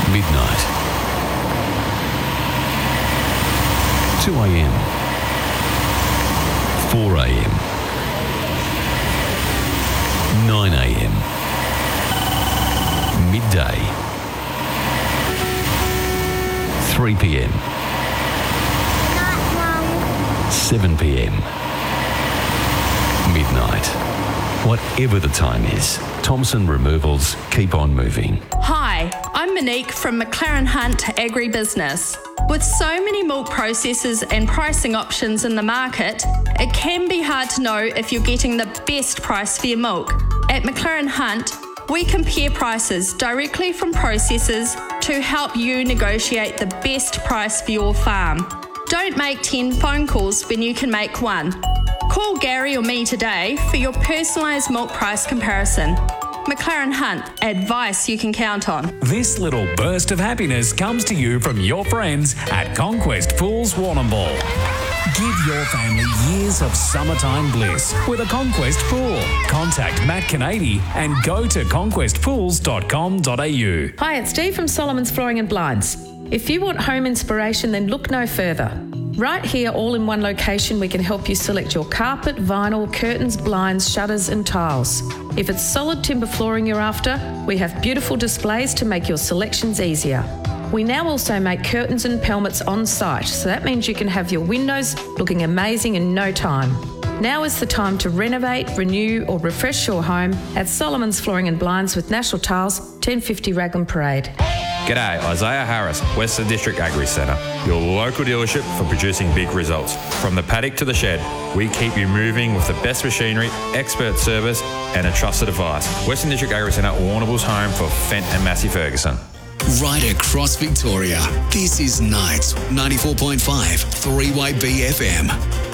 midnight, 2 a.m, 4 a.m, 9 a.m, midday, 3 p.m, 7 p.m, midnight. Whatever the time is, Thompson Removals keep on moving. Hi, I'm Monique from McLaren Hunt Agribusiness. With so many milk processors and pricing options in the market, it can be hard to know if you're getting the best price for your milk. At McLaren Hunt, we compare prices directly from processors to help you negotiate the best price for your farm. Don't make 10 phone calls when you can make one. Call Gary or me today for your personalised milk price comparison. McLaren Hunt, advice you can count on. This little burst of happiness comes to you from your friends at Conquest Pools Warrnambool. Give your family years of summertime bliss with a Conquest pool. Contact Matt Canady and go to conquestpools.com.au. Hi, it's Dee from Solomon's Flooring and Blinds. If you want home inspiration, then look no further. Right here, all in one location, we can help you select your carpet, vinyl, curtains, blinds, shutters and tiles. If it's solid timber flooring you're after, we have beautiful displays to make your selections easier. We now also make curtains and pelmets on site, so that means you can have your windows looking amazing in no time. Now is the time to renovate, renew or refresh your home at Solomon's Flooring and Blinds with National Tiles, 1050 Raglan Parade. G'day, Isaiah Harris, Western District Agri Centre, your local dealership for producing big results. From the paddock to the shed, we keep you moving with the best machinery, expert service and a trusted advice. Western District Agri Centre, Warrnambool's home for Fent and Massey Ferguson. Right across Victoria, this is Nights 94.5 3YB FM.